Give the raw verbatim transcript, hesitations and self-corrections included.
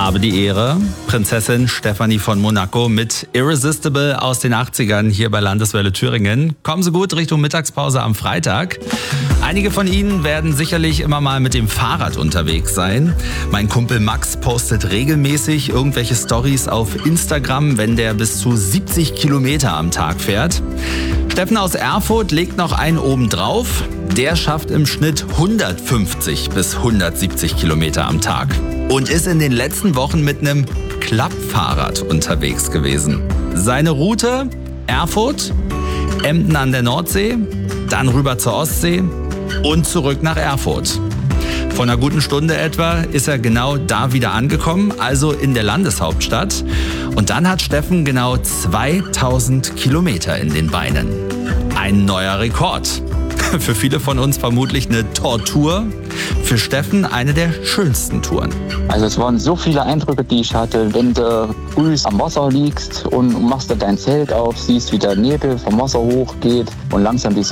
Habe die Ehre. Prinzessin Stefanie von Monaco mit Irresistible aus den achtzigern hier bei Landeswelle Thüringen. Kommen Sie gut Richtung Mittagspause am Freitag. Einige von Ihnen werden sicherlich immer mal mit dem Fahrrad unterwegs sein. Mein Kumpel Max postet regelmäßig irgendwelche Stories auf Instagram, wenn der bis zu siebzig Kilometer am Tag fährt. Steffen aus Erfurt legt noch einen oben drauf. Der schafft im Schnitt hundertfünfzig bis hundertsiebzig Kilometer am Tag und ist in den letzten Wochen mit einem Klappfahrrad unterwegs gewesen. Seine Route: Erfurt, Emden an der Nordsee, dann rüber zur Ostsee und zurück nach Erfurt. Vor einer guten Stunde etwa ist er genau da wieder angekommen, also in der Landeshauptstadt. Und dann hat Steffen genau zweitausend Kilometer in den Beinen. Ein neuer Rekord. Für viele von uns vermutlich eine Tortur. Für Steffen eine der schönsten Touren. Also es waren so viele Eindrücke, die ich hatte. Wenn du früh am Wasser liegst und machst da dein Zelt auf, siehst, wie der Nebel vom Wasser hochgeht und langsam die